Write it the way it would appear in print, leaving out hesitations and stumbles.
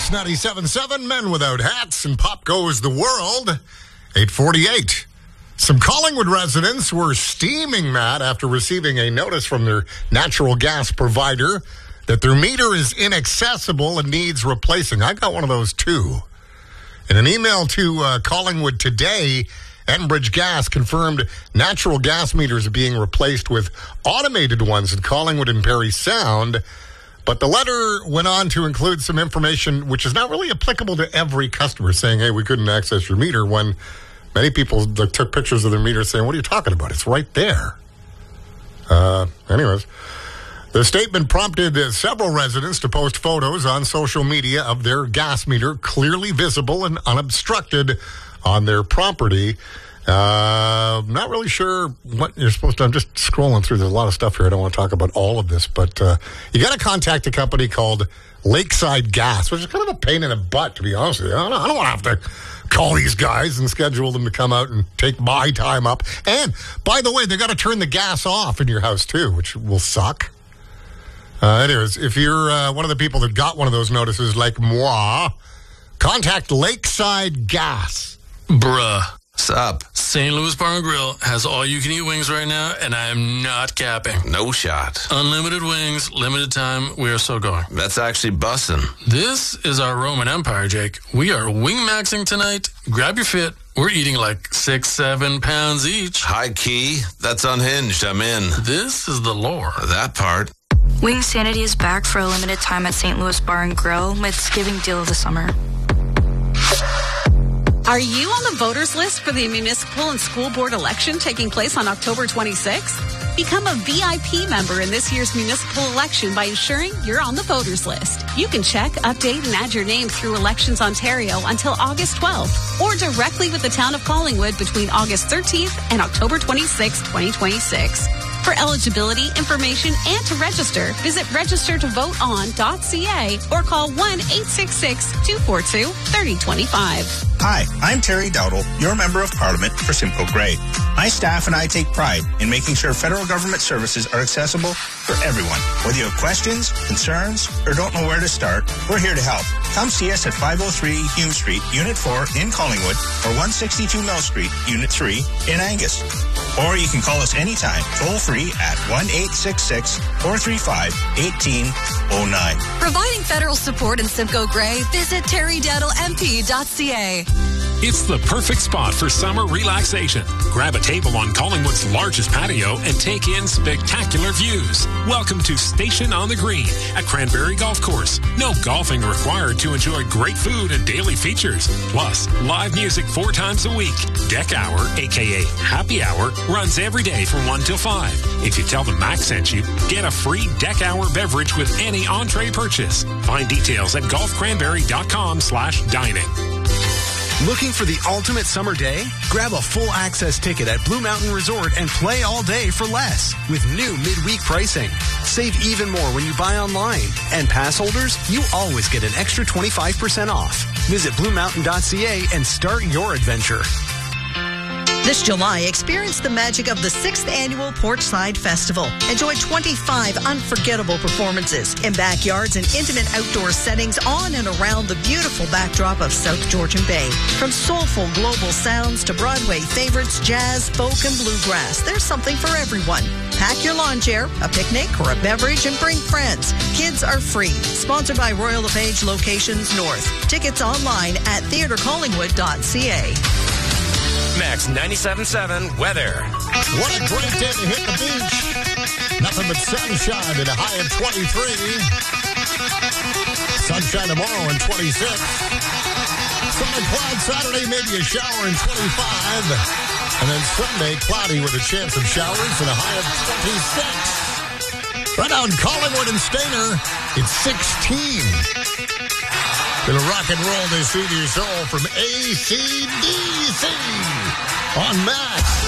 Mix 97.7, Men Without Hats, and Pop Goes the World, 8:48. Some Collingwood residents were steaming mad after receiving a notice from their natural gas provider that their meter is inaccessible and needs replacing. I got one of those too. In an email to Collingwood today, Enbridge Gas confirmed natural gas meters are being replaced with automated ones in Collingwood and Parry Sound. But the letter went on to include some information which is not really applicable to every customer, saying, hey, we couldn't access your meter, when many people took pictures of their meter saying, what are you talking about? It's right there. Anyways, the statement prompted several residents to post photos on social media of their gas meter clearly visible and unobstructed on their property. Not really sure what you're supposed to. I'm just scrolling through. There's a lot of stuff here. I don't want to talk about all of this, but you got to contact a company called Lakeside Gas, which is kind of a pain in the butt, to be honest with you. I don't want to have to call these guys and schedule them to come out and take my time up. And, by the way, they got to turn the gas off in your house, too, which will suck. Anyways, if you're one of the people that got one of those notices, like moi, contact Lakeside Gas. Bruh. What's up? St. Louis Bar and Grill has all-you-can-eat wings right now, and I am not capping. No shot. Unlimited wings, limited time. We are so going. That's actually bussin'. This is our Roman Empire, Jake. We are wing-maxing tonight. Grab your fit. We're eating like 6-7 pounds each. High key. That's unhinged. I'm in. This is the lore. That part. Wing Sanity is back for a limited time at St. Louis Bar and Grill with Giving Deal of the Summer. Are you on the voters list for the municipal and school board election taking place on October 26th? Become a VIP member in this year's municipal election by ensuring you're on the voters list. You can check, update, and add your name through Elections Ontario until August 12th, or directly with the town of Collingwood between August 13th and October 26th, 2026. For eligibility, information, and to register, visit registertovoteon.ca or call 1-866-242-3025. Hi, I'm Terry Dowdle, your Member of Parliament for Simcoe Grey. My staff and I take pride in making sure federal government services are accessible for everyone. Whether you have questions, concerns, or don't know where to start, we're here to help. Come see us at 503 Hume Street, Unit 4 in Collingwood, or 162 Mill Street, Unit 3 in Angus. Or you can call us anytime, toll-free at 1-866-435-1809. Providing federal support in Simcoe Grey, visit terrydowdlemp.ca. It's the perfect spot for summer relaxation. Grab a table on Collingwood's largest patio and take in spectacular views. Welcome to Station on the Green at Cranberry Golf Course. No golfing required to enjoy great food and daily features. Plus, live music 4 times a week. Deck Hour, a.k.a. Happy Hour, runs every day from 1 till 5. If you tell them Max sent you, get a free Deck Hour beverage with any entree purchase. Find details at golfcranberry.com/dining. Looking for the ultimate summer day? Grab a full access ticket at Blue Mountain Resort and play all day for less with new midweek pricing. Save even more when you buy online. And pass holders, you always get an extra 25% off. Visit bluemountain.ca and start your adventure. This July, experience the magic of the 6th Annual Porchside Festival. Enjoy 25 unforgettable performances in backyards and intimate outdoor settings on and around the beautiful backdrop of South Georgian Bay. From soulful global sounds to Broadway favorites, jazz, folk, and bluegrass, there's something for everyone. Pack your lawn chair, a picnic, or a beverage and bring friends. Kids are free. Sponsored by Royal LePage Locations North. Tickets online at theatrecollingwood.ca. Max 97.7 weather. What a great day to hit the beach. Nothing but sunshine and a high of 23. Sunshine tomorrow and 26. Sunny cloud Saturday, maybe a shower and 25. And then Sunday, cloudy with a chance of showers and a high of 26. Right now in Collingwood and Stayner, it's 16. Gonna rock and roll this Soothe Your Soul from AC/DC on Max.